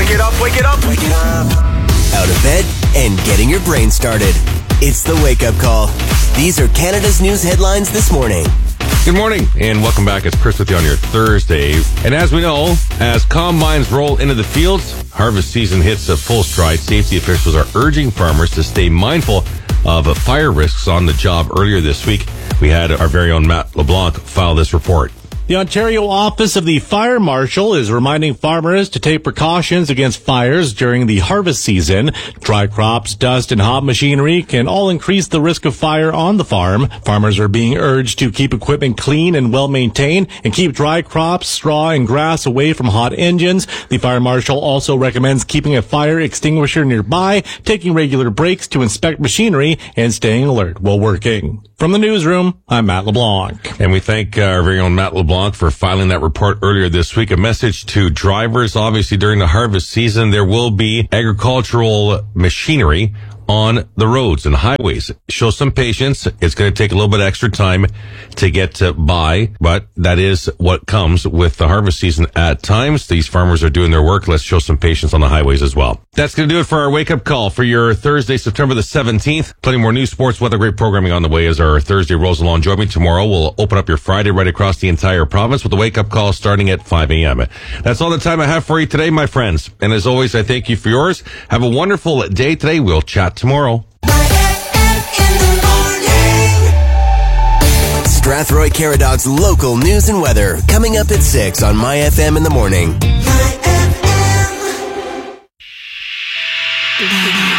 Wake it up, wake it up, wake it up. Out of bed and getting your brain started. It's the Wake Up Call. These are Canada's news headlines this morning. Good morning and welcome back. It's Chris with you on your Thursday. And as we know, as combines roll into the fields, harvest season hits a full stride. Safety officials are urging farmers to stay mindful of fire risks on the job. Earlier this week, we had our very own Matt LeBlanc file this report. The Ontario Office of the Fire Marshal is reminding farmers to take precautions against fires during the harvest season. Dry crops, dust, and hot machinery can all increase the risk of fire on the farm. Farmers are being urged to keep equipment clean and well maintained and keep dry crops, straw, and grass away from hot engines. The Fire Marshal also recommends keeping a fire extinguisher nearby, taking regular breaks to inspect machinery, and staying alert while working. From the newsroom, I'm Matt LeBlanc. And we thank our very own Matt LeBlanc for filing that report earlier this week. A message to drivers. Obviously, during the harvest season, there will be agricultural machinery on the roads and highways. Show some patience. It's going to take a little bit extra time to get by, but that is what comes with the harvest season at times. These farmers are doing their work. Let's show some patience on the highways as well. That's going to do it for our wake-up call for your Thursday, September the 17th. Plenty more news, sports, weather, great programming on the way as our Thursday rolls along. Join me tomorrow. We'll open up your Friday right across the entire province with the wake-up call starting at 5 a.m. That's all the time I have for you today, my friends. And as always, I thank you for yours. Have a wonderful day today. We'll chat tomorrow. Strathroy Caradog's local news and weather coming up at 6 on My FM in the morning. My FM.